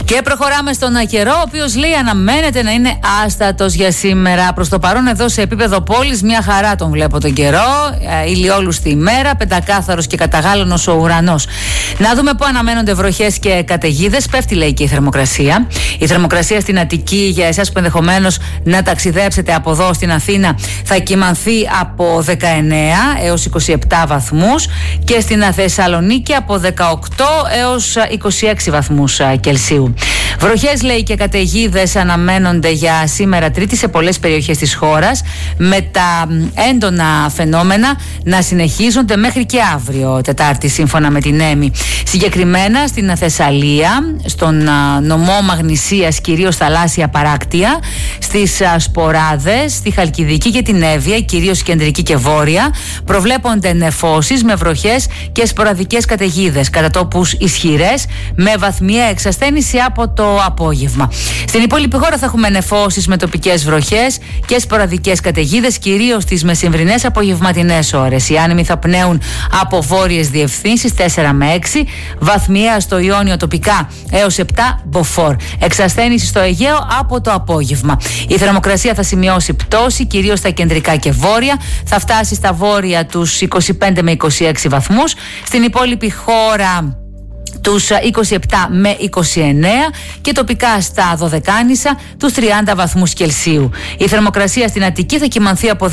Και προχωράμε στον καιρό, ο οποίος λέει αναμένεται να είναι άστατος για σήμερα. Προς το παρόν, εδώ σε επίπεδο πόλης, μια χαρά τον βλέπω τον καιρό. Ηλιόλουστη ημέρα, πεντακάθαρος και καταγάλωνος ο ουρανός. Να δούμε πού αναμένονται βροχές και καταιγίδες. Πέφτει, λέει, και η θερμοκρασία. Η θερμοκρασία στην Αττική, για εσάς που ενδεχομένως να ταξιδέψετε από εδώ στην Αθήνα, θα κυμανθεί από 19 έως 27 βαθμούς και στην Θεσσαλονίκη από 18 έως 26 βαθμούς Κελσίου. Βροχές, λέει, και καταιγίδες αναμένονται για σήμερα Τρίτη σε πολλές περιοχές της χώρας, με τα έντονα φαινόμενα να συνεχίζονται μέχρι και αύριο Τετάρτη, σύμφωνα με την ΕΜΗ. Συγκεκριμένα στην Θεσσαλία, στον νομό Μαγνησίας, κυρίως θαλάσσια παράκτια, στις Σποράδες, στη Χαλκιδική και την Εύβοια, κυρίως κεντρική και βόρεια, προβλέπονται νεφώσεις με βροχές και σποραδικές καταιγίδες, κατά τόπους ισχυρές, με βαθμιαία εξασθένηση από το απόγευμα. Στην υπόλοιπη χώρα θα έχουμε νεφώσεις με τοπικές βροχές και σποραδικές καταιγίδες, κυρίως στις μεσημβρινές απογευματινές ώρες. Οι άνεμοι θα πνέουν από βόρειες διευθύνσεις 4 με 6, βαθμιαία στο Ιόνιο τοπικά έως 7 μποφόρ. Εξασθένηση στο Αιγαίο από το απόγευμα. Η θερμοκρασία θα σημειώσει πτώση, κυρίως στα κεντρικά και βόρεια. Θα φτάσει στα βόρεια τους 25 με 26 βαθμούς. Στην υπόλοιπη χώρα τους 27 με 29 και τοπικά στα Δωδεκάνησα τους 30 βαθμούς Κελσίου. Η θερμοκρασία στην Αττική θα κυμανθεί από